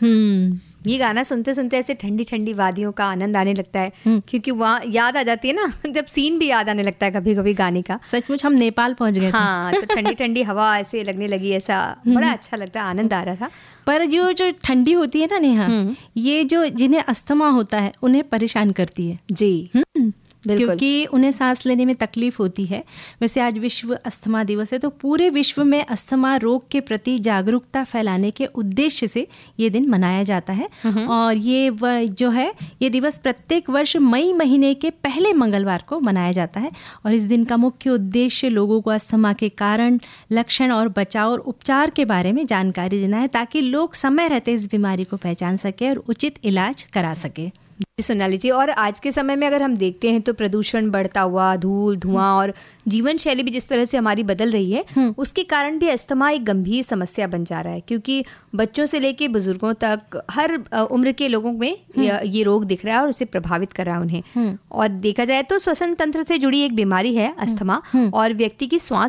ये गाना सुनते सुनते ऐसे ठंडी ठंडी वादियों का आनंद आने लगता है, क्योंकि वहाँ याद आ जाती है ना, जब सीन भी याद आने लगता है कभी कभी गाने का। सचमुच हम नेपाल पहुंच गए थे। हाँ, तो ठंडी ठंडी हवा ऐसे लगने लगी, ऐसा बड़ा अच्छा लगता है, आनंद आ रहा था। पर जो ठंडी होती है ना नेहा, ये जो जिन्हें अस्थमा होता है उन्हें परेशान करती है जी, क्योंकि उन्हें सांस लेने में तकलीफ होती है। वैसे आज विश्व अस्थमा दिवस है, तो पूरे विश्व में अस्थमा रोग के प्रति जागरूकता फैलाने के उद्देश्य से ये दिन मनाया जाता है। और ये जो है ये दिवस प्रत्येक वर्ष मई महीने के पहले मंगलवार को मनाया जाता है। और इस दिन का मुख्य उद्देश्य लोगों को अस्थमा के कारण, लक्षण और बचाव और उपचार के बारे में जानकारी देना है, ताकि लोग समय रहते इस बीमारी को पहचान सके और उचित इलाज करा सके। सोनाली जी, और आज के समय में अगर हम देखते हैं तो प्रदूषण बढ़ता हुआ, धूल धुआं और जीवन शैली भी जिस तरह से हमारी बदल रही है, उसके कारण भी अस्थमा एक गंभीर समस्या बन जा रहा है, क्योंकि बच्चों से लेके बुजुर्गों तक हर उम्र के लोगों में ये रोग दिख रहा है और उसे प्रभावित कर रहा है उन्हें। और देखा जाए तो श्वसन तंत्र से जुड़ी एक बीमारी है अस्थमा, और व्यक्ति की श्वास